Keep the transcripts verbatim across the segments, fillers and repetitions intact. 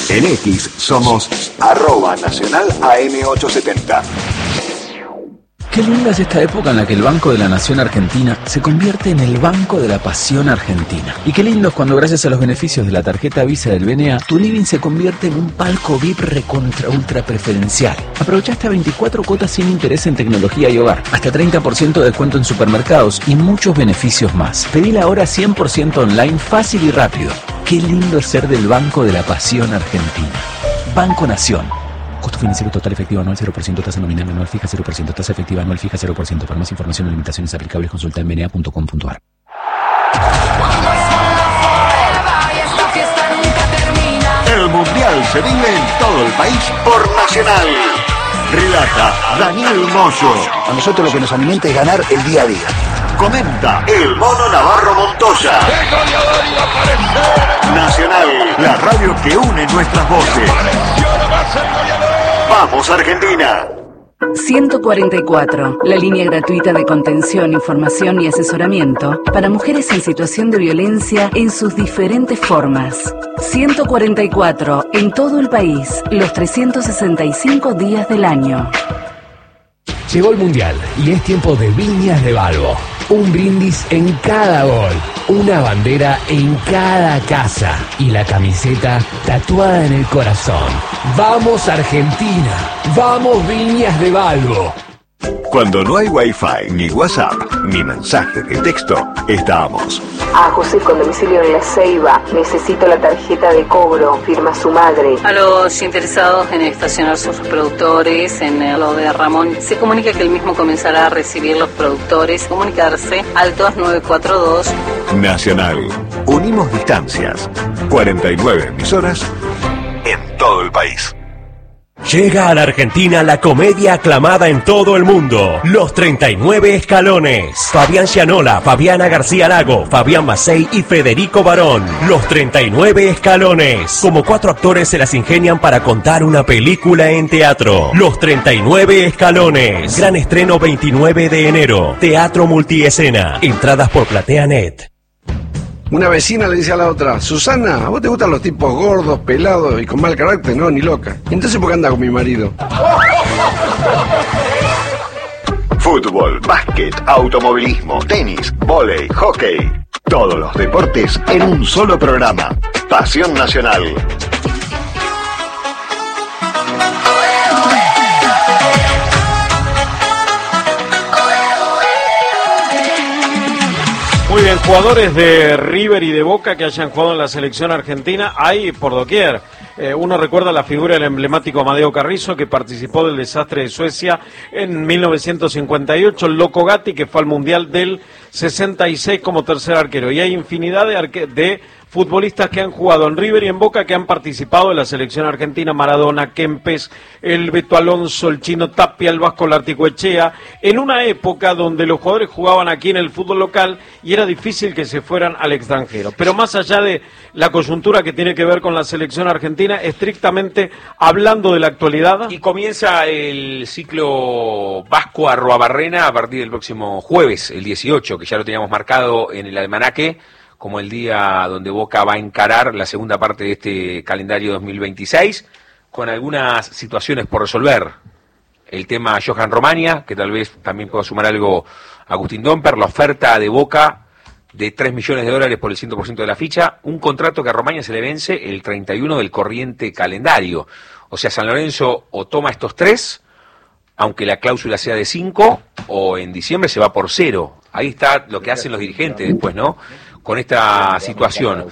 En X somos arroba nacional A M ochocientos setenta. Qué linda es esta época en la que el Banco de la Nación Argentina se convierte en el Banco de la Pasión Argentina. Y qué lindo es cuando, gracias a los beneficios de la tarjeta Visa del B N A, tu living se convierte en un palco V I P recontra ultra preferencial. Aprovecha hasta veinticuatro cuotas sin interés en tecnología y hogar, hasta treinta por ciento de descuento en supermercados y muchos beneficios más. Pedila ahora cien por ciento online, fácil y rápido. Qué lindo es ser del Banco de la Pasión Argentina. Banco Nación. Costo financiero total efectivo anual cero por ciento, tasa nominal anual fija cero por ciento, tasa efectiva anual fija cero por ciento. Para más información o limitaciones aplicables, consulta en b n a punto com punto a r. El Mundial se vive en todo el país por Nacional. Relata Daniel Moyo. A nosotros lo que nos alimenta es ganar el día a día. Comenta el Mono Navarro Montoya. Nacional, la radio que une nuestras voces. ¡Vamos, Argentina! ciento cuarenta y cuatro, la línea gratuita de contención, información y asesoramiento para mujeres en situación de violencia en sus diferentes formas. ciento cuarenta y cuatro, en todo el país, los trescientos sesenta y cinco días del año. Llegó el Mundial y es tiempo de Viñas de Balbo. Un brindis en cada gol, una bandera en cada casa y la camiseta tatuada en el corazón. ¡Vamos Argentina! ¡Vamos Viñas de Balbo! Cuando no hay Wi-Fi, ni WhatsApp, ni mensaje de texto, estamos. A José con domicilio en La Ceiba. Necesito la tarjeta de cobro. Firma su madre. A los interesados en estacionar sus productores en lo de Ramón, se comunica que el mismo comenzará a recibir los productores. Comunicarse al dos nueve cuatro dos. Nacional. Unimos distancias. cuarenta y nueve emisoras en todo el país. Llega a la Argentina la comedia aclamada en todo el mundo, Los treinta y nueve Escalones. Fabián Gianola, Fabiana García Lago, Fabián Macei y Federico Barón. Los treinta y nueve Escalones. Como cuatro actores se las ingenian para contar una película en teatro. Los treinta y nueve Escalones. Gran estreno veintinueve de enero. Teatro multiescena. Entradas por PlateaNet. Una vecina le dice a la otra: Susana, ¿a vos te gustan los tipos gordos, pelados y con mal carácter? No, ni loca. Entonces, ¿por qué anda con mi marido? Fútbol, básquet, automovilismo, tenis, vóley, hockey. Todos los deportes en un solo programa. Pasión Nacional. Muy bien, jugadores de River y de Boca que hayan jugado en la selección argentina hay por doquier. Eh, uno recuerda la figura del emblemático Amadeo Carrizo, que participó del desastre de Suecia en mil novecientos cincuenta y ocho, el Loco Gatti, que fue al Mundial del sesenta y seis como tercer arquero, y hay infinidad de, arque- de futbolistas que han jugado en River y en Boca que han participado en la selección argentina: Maradona, Kempes, el Beto Alonso, el Chino Tapia, el Vasco Larticoechea, en una época donde los jugadores jugaban aquí en el fútbol local y era difícil que se fueran al extranjero. Pero más allá de la coyuntura que tiene que ver con la selección argentina, estrictamente hablando de la actualidad. Y comienza el ciclo Vasco Arruabarrena a partir del próximo jueves, el dieciocho, que ya lo teníamos marcado en el almanaque como el día donde Boca va a encarar la segunda parte de este calendario dos mil veintiséis, con algunas situaciones por resolver. El tema Johan Romania, que tal vez también pueda sumar algo Agustín Domper, la oferta de Boca de tres millones de dólares por el cien por ciento de la ficha, un contrato que a Romania se le vence el treinta y uno del corriente calendario. O sea, San Lorenzo o toma estos tres, aunque la cláusula sea de cinco, o en diciembre se va por cero. Ahí está lo que hacen los dirigentes después, ¿no? Con esta situación.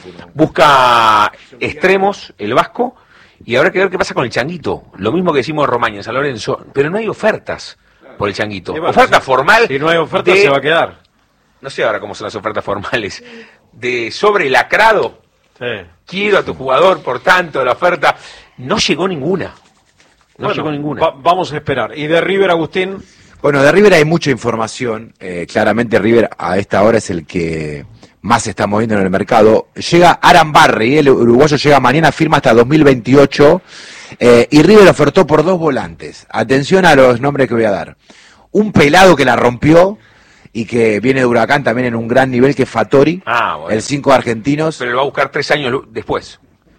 Busca extremos el Vasco, y habrá que ver qué pasa con el Changuito. Lo mismo que decimos de Romania en San Lorenzo, pero no hay ofertas por el Changuito. Oferta formal. Si no hay oferta, de, se va a quedar. No sé ahora cómo son las ofertas formales. De sobre lacrado. Sí. Quiero a tu jugador, por tanto, la oferta. No llegó ninguna. No bueno, llegó ninguna. Va, vamos a esperar. ¿Y de River, Agustín? Bueno, de River hay mucha información. Eh, claramente River a esta hora es el que más se está moviendo en el mercado. Llega Aran Barry, el uruguayo llega mañana, firma hasta dos mil veintiocho, eh, y River ofertó por dos volantes. Atención a los nombres que voy a dar. Un pelado que la rompió y que viene de Huracán también en un gran nivel, que es Fattori, ah, bueno. El cinco de Argentinos. Pero lo va a buscar tres años después.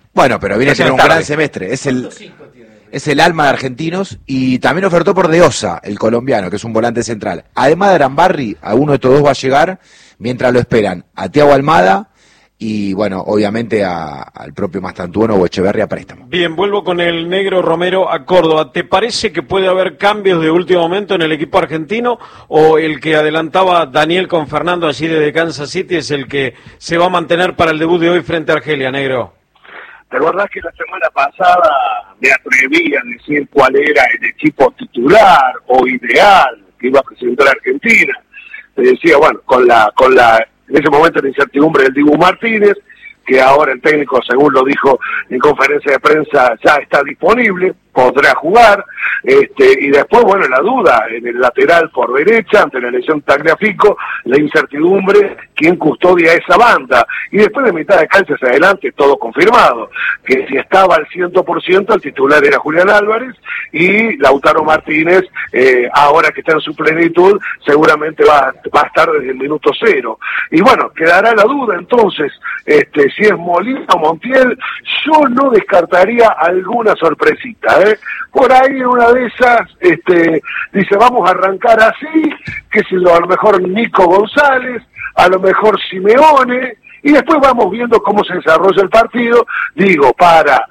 Bueno, pero viene a tener un gran semestre. Es el, es el alma de Argentinos y también ofertó por De Osa, el colombiano, que es un volante central. Además de Arambarri, a uno de estos dos va a llegar mientras lo esperan a Thiago Almada y, bueno, obviamente a, al propio Mastantuono o Echeverri a préstamo. Bien, vuelvo con el negro Romero a Córdoba. ¿Te parece que puede haber cambios de último momento en el equipo argentino o el que adelantaba Daniel con Fernando allí desde Kansas City es el que se va a mantener para el debut de hoy frente a Argelia, negro? ¿Te acordás que la semana pasada me atreví a decir cuál era el equipo titular o ideal que iba a presentar a Argentina? Te decía, bueno, con la, con la, en ese momento la incertidumbre del Dibu Martínez, que ahora el técnico, según lo dijo en conferencia de prensa, ya está disponible, podrá jugar, este, y después, bueno, la duda en el lateral por derecha, ante la lesión Tagliafico, la incertidumbre, quién custodia esa banda, y después de mitad de cancha hacia adelante, todo confirmado, que si estaba al cien por ciento, el titular era Julián Álvarez, y Lautaro Martínez, eh, ahora que está en su plenitud, seguramente va, va a estar desde el minuto cero, y bueno, quedará la duda entonces, este, si es Molina o Montiel, yo no descartaría alguna sorpresita, ¿eh? Por ahí en una de esas, este, dice, vamos a arrancar así, que si a lo mejor Nico González, a lo mejor Simeone, y después vamos viendo cómo se desarrolla el partido, digo, para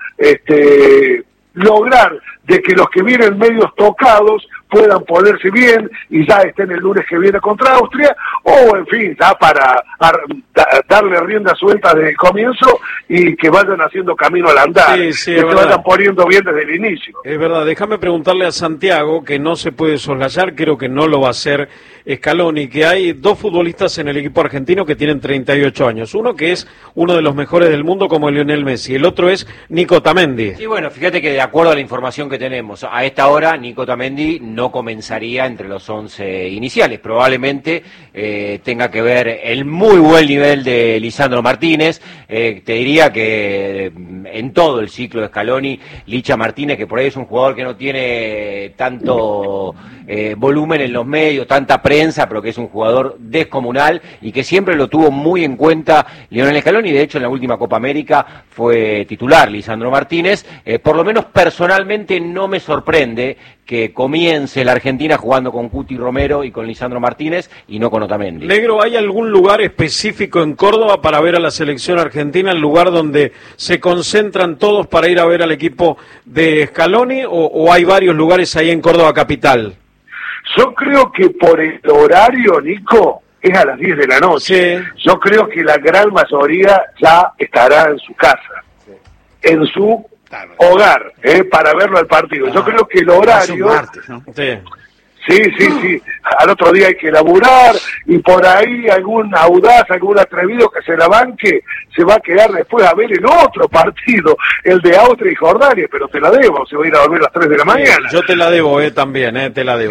este lograr de que los que vienen medios tocados puedan ponerse bien y ya estén el lunes que viene contra Austria, o en fin, ya para ar, da, darle rienda suelta desde el comienzo y que vayan haciendo camino al andar, sí, sí, que se vayan poniendo bien desde el inicio. Es verdad, déjame preguntarle a Santiago, que no se puede soslayar, creo que no lo va a hacer Scaloni, que hay dos futbolistas en el equipo argentino que tienen treinta y ocho años, uno que es uno de los mejores del mundo como Lionel Messi, el otro es Nico Otamendi. Sí, bueno, fíjate que de acuerdo a la información que tenemos, a esta hora Nico Otamendi no comenzaría entre los once iniciales, probablemente eh, tenga que ver el muy buen nivel de Lisandro Martínez, eh, te diría que en todo el ciclo de Scaloni, Licha Martínez, que por ahí es un jugador que no tiene tanto eh, volumen en los medios, tanta prensa, pero que es un jugador descomunal y que siempre lo tuvo muy en cuenta Lionel Scaloni, de hecho en la última Copa América fue titular Lisandro Martínez, eh, por lo menos personalmente no me sorprende que comience la Argentina jugando con Cuti Romero y con Lisandro Martínez y no con Otamendi. Negro, ¿hay algún lugar específico en Córdoba para ver a la selección argentina, el lugar donde se concentran todos para ir a ver al equipo de Scaloni, o, o hay varios lugares ahí en Córdoba capital? Yo creo que por el horario, Nico, es a las diez de la noche. Sí. Yo creo que la gran mayoría ya estará en su casa, sí. en su hogar, eh, para verlo al partido. Ah, yo creo que el horario... Martes, ¿no? Sí. Sí, sí, sí. Al otro día hay que laburar y por ahí algún audaz, algún atrevido que se la banque, se va a quedar después a ver el otro partido, el de Austria y Jordania, pero te la debo, se va a ir a dormir a las tres de la mañana. Sí, yo te la debo, eh, también, eh, te la debo.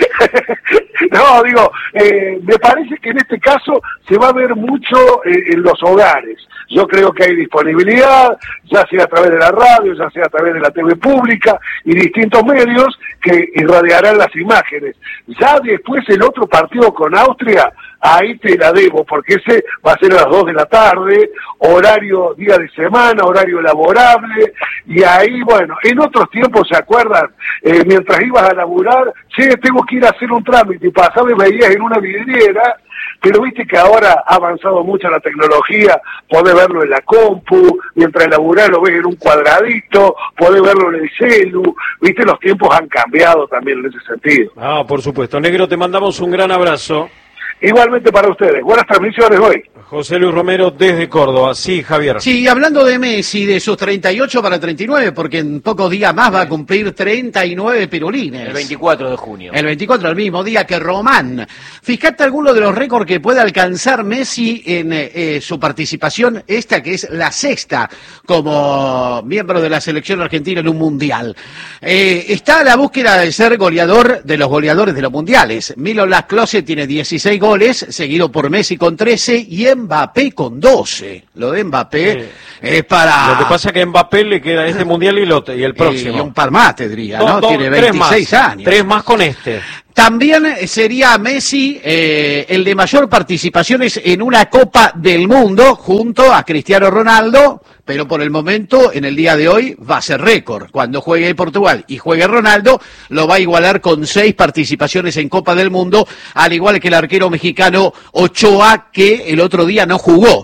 No, digo, eh, me parece que en este caso se va a ver mucho eh, en los hogares. Yo creo que hay disponibilidad, ya sea a través de la radio, ya sea a través de la T V pública y distintos medios que irradiarán las imágenes. Ya después el otro partido con Austria, ahí te la debo, porque ese va a ser a las dos de la tarde, horario día de semana, horario laborable, y ahí, bueno, en otros tiempos, ¿se acuerdan? Eh, mientras ibas a laburar, che, tengo que ir a hacer un trámite, y pasabas y veías en una vidriera, pero viste que ahora ha avanzado mucho la tecnología, podés verlo en la compu, mientras laburás lo ves en un cuadradito, podés verlo en el celu, viste, los tiempos han cambiado también en ese sentido. Ah, por supuesto. Negro, te mandamos un gran abrazo. Igualmente para ustedes. Buenas transmisiones hoy. José Luis Romero desde Córdoba. Sí, Javier. Sí, hablando de Messi, de sus treinta y ocho para treinta y nueve, porque en pocos días más va a cumplir treinta y nueve pirulines. El veinticuatro de junio. El veinticuatro, el mismo día que Román. Fíjate alguno de los récords que puede alcanzar Messi en eh, su participación, esta que es la sexta como miembro de la selección argentina en un mundial. Eh, está a la búsqueda de ser goleador de los goleadores de los mundiales. Milo Lascloset tiene dieciséis goles, seguido por Messi con trece y Mbappé con doce. Lo de Mbappé sí. es para... Lo que pasa es que a Mbappé le queda este mundial y, lo, y el próximo. Y un par más, te diría, ¿no? no, no tiene veintiséis más, años. Tres más con este. También sería Messi eh, el de mayor participaciones en una Copa del Mundo junto a Cristiano Ronaldo, pero por el momento, en el día de hoy, va a ser récord. Cuando juegue Portugal y juegue Ronaldo, lo va a igualar con seis participaciones en Copa del Mundo, al igual que el arquero mexicano Ochoa, que el otro día no jugó.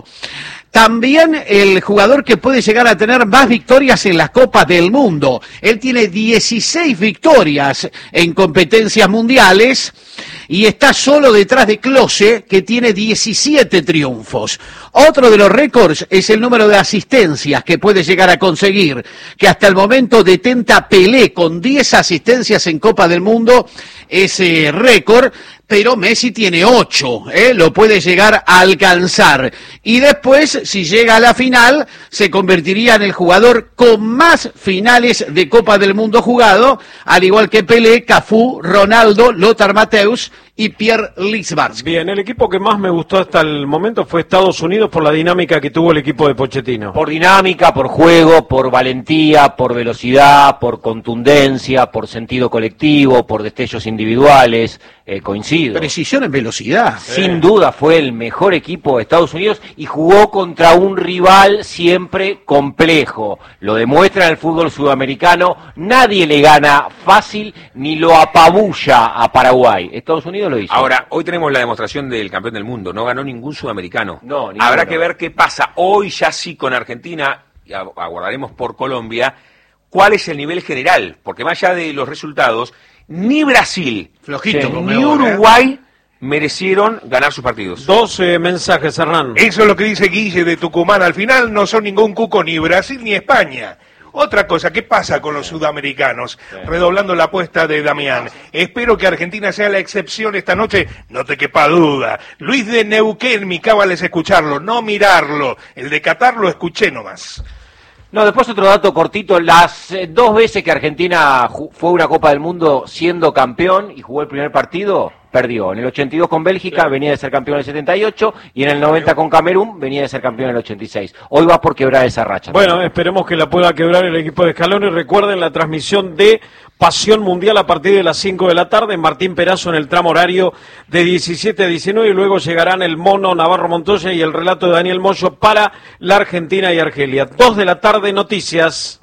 También el jugador que puede llegar a tener más victorias en las Copas del Mundo. Él tiene dieciséis victorias en competencias mundiales y está solo detrás de Klose, que tiene diecisiete triunfos. Otro de los récords es el número de asistencias que puede llegar a conseguir, que hasta el momento detenta Pelé con diez asistencias en Copa del Mundo, ese récord, pero Messi tiene ocho, ¿eh? Lo puede llegar a alcanzar. Y después, si llega a la final, se convertiría en el jugador con más finales de Copa del Mundo jugado, al igual que Pelé, Cafú, Ronaldo, Lothar Matthäus y Pierre Littbarski. Bien, el equipo que más me gustó hasta el momento fue Estados Unidos por la dinámica que tuvo el equipo de Pochettino. Por dinámica, por juego, por valentía, por velocidad, por contundencia, por sentido colectivo, por destellos individuales, eh, coincido. Precisión en velocidad. Sin sí. duda fue el mejor equipo de Estados Unidos y jugó contra un rival siempre complejo. Lo demuestra en el fútbol sudamericano, nadie le gana fácil ni lo apabulla a Paraguay. Estados Unidos lo hizo. Ahora, hoy tenemos la demostración del campeón del mundo, no ganó ningún sudamericano. No, ninguno. Habrá que ver qué pasa hoy ya sí con Argentina, y aguardaremos por Colombia, cuál es el nivel general, porque más allá de los resultados, ni Brasil, Flojito, sí, ni Uruguay merecieron ganar sus partidos. Dos eh, mensajes, Hernán. Eso es lo que dice Guille de Tucumán. Al final no son ningún cuco ni Brasil ni España. Otra cosa, ¿qué pasa con los sudamericanos? Sí. Redoblando la apuesta de Damián. Espero que Argentina sea la excepción esta noche, no te quepa duda. Luis de Neuquén, mi cábala es escucharlo, no mirarlo. El de Qatar lo escuché nomás. No, después otro dato cortito, las eh, dos veces que Argentina fue a una Copa del Mundo siendo campeón y jugó el primer partido, perdió. En el ochenta y dos con Bélgica, sí. venía de ser campeón en el setenta y ocho, y en el noventa con Camerún, venía de ser campeón en el ochenta y seis. Hoy va por quebrar esa racha. Bueno, también. Esperemos que la pueda quebrar el equipo de Scaloni. Recuerden la transmisión de Pasión Mundial a partir de las cinco de la tarde, Martín Perazo en el tramo horario de diecisiete a diecinueve, y luego llegarán el Mono Navarro Montoya y el relato de Daniel Moyo para la Argentina y Argelia. Dos de la tarde, noticias.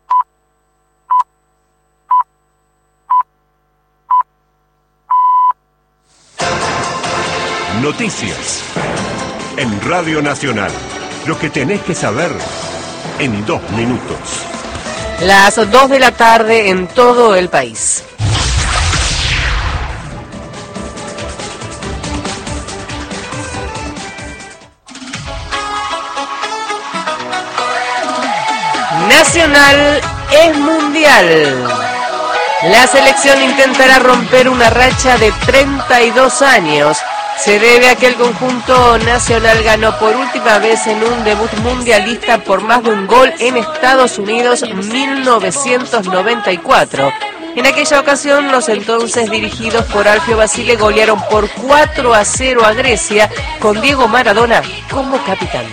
Noticias en Radio Nacional. Lo que tenés que saber en dos minutos. Las dos de la tarde en todo el país. Nacional es mundial. La selección intentará romper una racha de treinta y dos años. Se debe a que el conjunto nacional ganó por última vez en un debut mundialista por más de un gol en Estados Unidos en mil novecientos noventa y cuatro. En aquella ocasión, los entonces dirigidos por Alfio Basile golearon por cuatro a cero a Grecia, con Diego Maradona como capitán.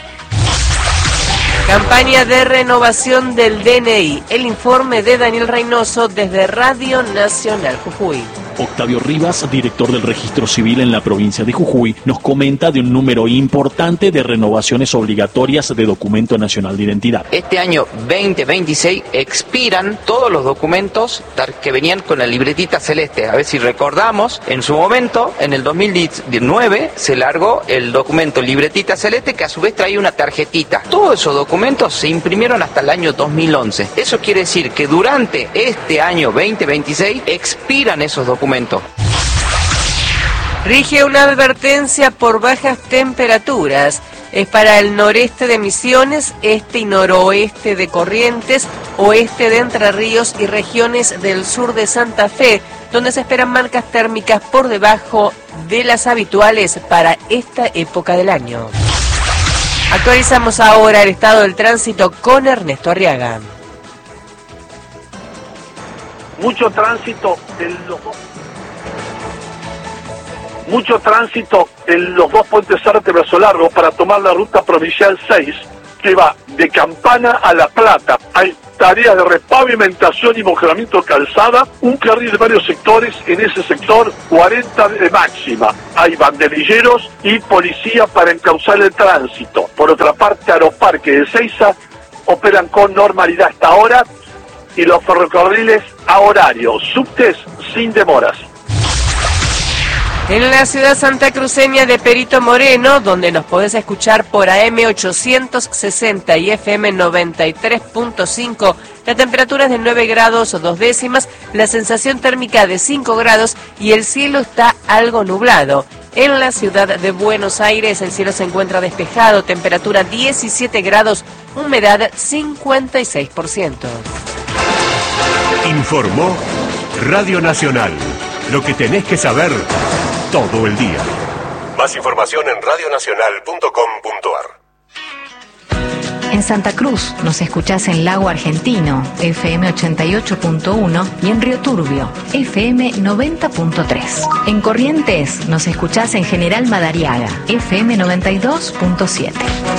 Campaña de renovación del D N I. El informe de Daniel Reynoso desde Radio Nacional Jujuy. Octavio Rivas, director del Registro Civil en la provincia de Jujuy, nos comenta de un número importante de renovaciones obligatorias de documento nacional de identidad. Este año veinte veintiséis expiran todos los documentos que venían con la libretita celeste. A ver si recordamos, en su momento, en el dos mil diecinueve, se largó el documento libretita celeste, que a su vez traía una tarjetita. Todos esos documentos se imprimieron hasta el año dos mil once. Eso quiere decir que durante este año veinte veintiséis expiran esos documentos. Rige una advertencia por bajas temperaturas. Es para el noreste de Misiones, este y noroeste de Corrientes, oeste de Entre Ríos y regiones del sur de Santa Fe, donde se esperan marcas térmicas por debajo de las habituales para esta época del año. Actualizamos ahora el estado del tránsito con Ernesto Arriaga. Mucho tránsito en los mucho tránsito en los dos puentes Zárate y Brazo Largo para tomar la ruta provincial seis, que va de Campana a La Plata. Hay tareas de repavimentación y mejoramiento de calzada, un carril de varios sectores, en ese sector cuarenta de máxima. Hay banderilleros y policía para encauzar el tránsito. Por otra parte, Aeroparque de Ezeiza operan con normalidad hasta ahora y los ferrocarriles a horario, subtes sin demoras. En la ciudad santacruceña de Perito Moreno, donde nos podés escuchar por A M ochocientos sesenta y F M noventa y tres punto cinco, la temperatura es de nueve grados dos décimas, la sensación térmica de cinco grados y el cielo está algo nublado. En la ciudad de Buenos Aires el cielo se encuentra despejado, temperatura diecisiete grados, humedad cincuenta y seis por ciento. Informó Radio Nacional. Lo que tenés que saber todo el día. Más información en radio nacional punto com punto a r. En Santa Cruz nos escuchás en Lago Argentino, F M ochenta y ocho punto uno, y en Río Turbio, F M noventa punto tres. En Corrientes nos escuchás en General Madariaga, F M noventa y dos punto siete.